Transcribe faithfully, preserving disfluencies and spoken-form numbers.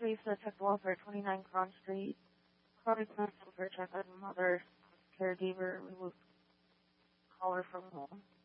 three for check welfare, twenty-nine Cron Street. Chronic for check on mother, caregiver, remove caller from home.